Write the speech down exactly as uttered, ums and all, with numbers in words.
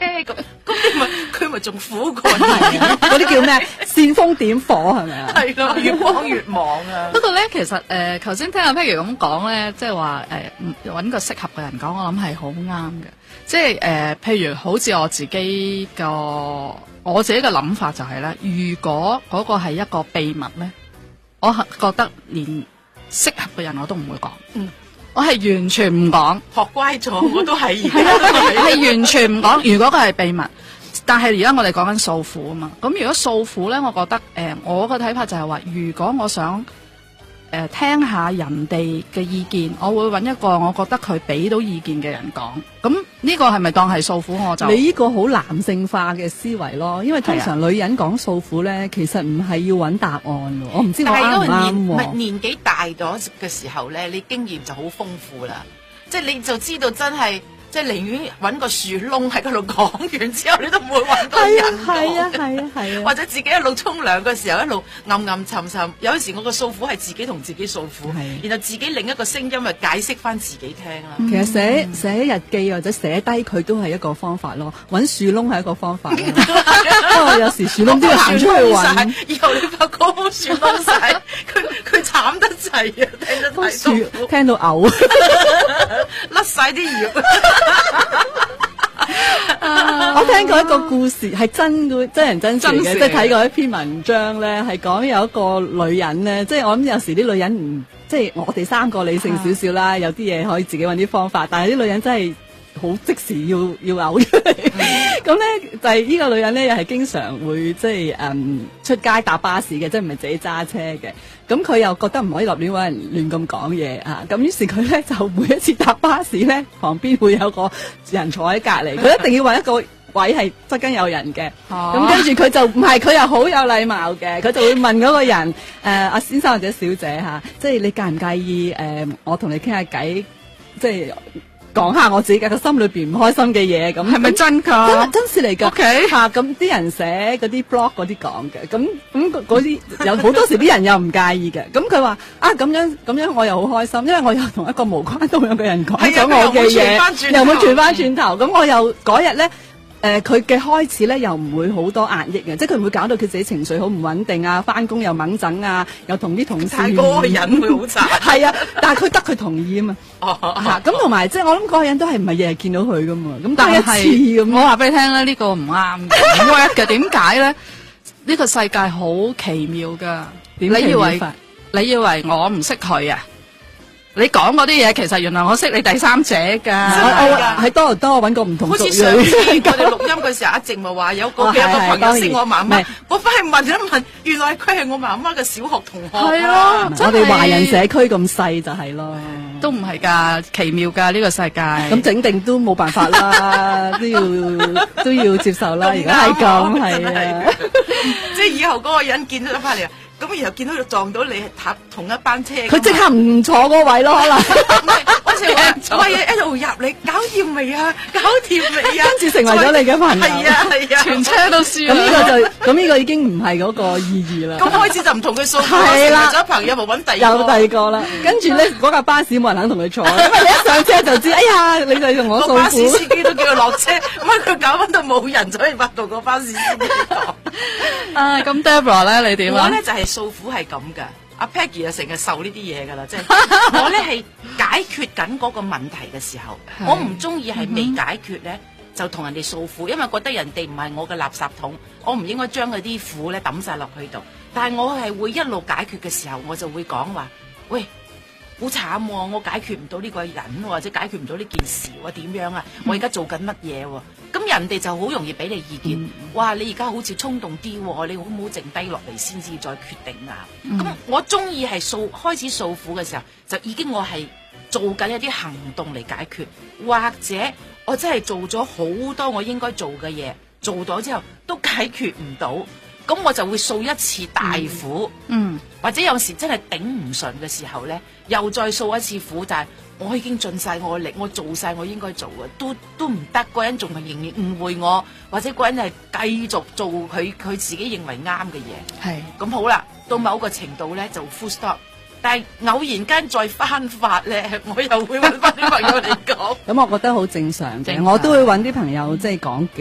咁，咁你咪佢咪仲苦過你？ 嗰啲叫咩？煽風點火係咪啊？ 係咯，越幫越忙啊！ 不過咧，其實誒，頭先聽阿 Peggy 咁講咧，即係話誒，揾個適合嘅人講，我諗係好啱嘅。即係誒，譬如好似我自己個我自己嘅諗法就係咧，如果嗰個係一個秘密咧，我覺得連適合嘅人我都唔會講。嗯，我係完全唔講。 學乖咗，我都係而家都係係完全唔講。如果佢係秘密，但係而家我哋講緊訴苦啊嘛。咁如果訴苦咧，我覺得誒、呃，我個睇法就係話，如果我想。誒、呃，聽下人哋嘅意見，我會揾一個我覺得佢俾到意見嘅人講。咁呢個係咪當係訴苦？我就你呢個好男性化嘅思維咯，因為通常女人講訴苦咧，其實唔係要揾答案喎。我唔知我啱唔啱唔係年紀大咗嘅時候咧，你經驗就好豐富啦，即係你就知道真係。即係寧願揾個樹窿喺嗰度講完之後，你都唔會揾到人講。 係啊係啊係啊！ 或者自己一路沖涼嘅時候，一路暗暗沉沉。有時我個訴苦係自己同自己訴苦，然後自己另一個聲音咪解釋翻自己聽啦。 其實寫寫日記或者寫低佢都係一個方法咯，揾樹窿係一個方法。不過有時樹窿都要行出去揾。 以後你發覺棵樹窿晒，佢佢慘得滯啊！聽得太多， 聽到嘔， 甩晒啲葉。 我聽過一個故事，係真嘅，真人真事嘅，即係睇過一篇文章咧，係講有一個女人咧，即係我諗有時啲女人唔，即係我哋三個理性少少啦，有啲嘢可以自己揾啲方法，但係啲女人真係好即時要要嘔出嚟。咁咧就係呢個女人咧，又係經常會即係誒出街搭巴士嘅，即係唔係自己揸車嘅。咁佢又覺得唔可以立亂揾人亂咁講嘢啊！咁於是佢咧就每一次搭巴士咧，旁邊會有個人坐喺隔離，佢一定要揾一個位係側跟有人嘅。咁跟住佢就唔係，佢又好有禮貌嘅，佢就會問嗰個人誒阿、呃、先生或者小姐嚇、啊，即係你介唔介意誒、呃、我同你傾下偈，即係。講下我自己嘅個心裏邊唔開心嘅嘢，咁係咪真㗎？真真事嚟㗎。OK 嚇，咁啲人寫嗰啲 blog 嗰啲講嘅，咁咁嗰啲有好多時啲人又唔介意嘅。咁佢話啊咁樣咁樣我又好開心，因為我又同一個無關痛癢嘅人講咗我嘅嘢，又冇轉翻轉頭。咁我又嗰日咧。誒佢嘅開始咧又唔會好多壓抑嘅，即係佢唔會搞到佢自己情緒好唔穩定啊，翻工又掹整啊，又同啲同事太嗰個人會好慘。 係啊，但係佢得佢同意啊嘛。嚇咁同埋即係我諗嗰個人都係唔係日日見到佢噶嘛，咁但係一次咁。 我話俾你聽咧，呢個唔啱嘅，唔 work 嘅。點解咧？呢個世界好奇妙㗎。你以為你以為我唔識佢啊？你講嗰啲嘢，其實原來我識你第三者㗎。 我喺多倫多揾個唔同族裔。 好似上次我哋錄音嘅時候，阿靜咪話有個有個朋友識我媽媽，我翻去問一問，原來佢係我媽媽嘅小學同學。 係咯， 我哋華人社區咁細就係咯， 都唔係㗎，奇妙㗎呢個世界。 咁整定都冇辦法啦，都要都要接受啦。而家係咁係啊， 即係以後嗰個人見到翻嚟。咁然後見到佢撞到你係搭同一班車， 佢即刻唔坐嗰位咯，可能。 唔係，我成日喂一路入嚟，搞掂未啊？搞掂未啊？ 跟住成為咗你嘅朋友。 係啊係啊， 全車都輸。 咁呢個就咁呢個已經唔係嗰個意義啦。 咁開始就唔同佢訴苦， 係啦， 成咗朋友咪揾第二個。 有第二個啦。跟住咧嗰架巴士冇人肯同佢坐，因為你一上車就知，哎呀，你就同我訴苦。 巴士司機都叫佢落車，乜佢搞翻到冇人，所以發到個巴士司機講。 啊，咁 Deborah 咧，你點啊？ 我咧就係訴苦係咁噶，阿 Peggy 啊成日受呢啲嘢噶啦，即係我咧係解決緊嗰個問題嘅時候，我唔中意係未解決咧就同人哋訴苦，因為覺得人哋唔係我嘅垃圾桶，我唔應該將嗰啲苦咧抌晒落去度。但係我係會一路解決嘅時候，我就會講話，喂，好慘喎，我解決唔到呢個人，或者解決唔到呢件事，我點樣啊？我而家做緊乜嘢喎？咁人哋就好容易俾你意見，嗯、哇！你而家好似衝動啲，你好唔好靜低落嚟先至再決定啊？咁、嗯、我中意係訴開始訴苦嘅時候，就已經我係做緊一啲行動嚟解決，或者我真係做咗好多我應該做嘅嘢，做咗之後都解決唔到，咁我就會訴一次大苦，嗯，或者有時真係頂唔順嘅時候咧，又再訴一次苦，但係我已經盡晒我力，我做晒我應該做嘅，都都唔得，嗰人仲係仍然誤會我，或者嗰人係繼續做佢佢自己認為啱嘅嘢，係咁好啦，到某個程度咧就 full stop， 但係偶然間再翻發咧，我又會揾翻啲朋友嚟講， 咁我覺得好正常嘅，我都會揾啲朋友即係講。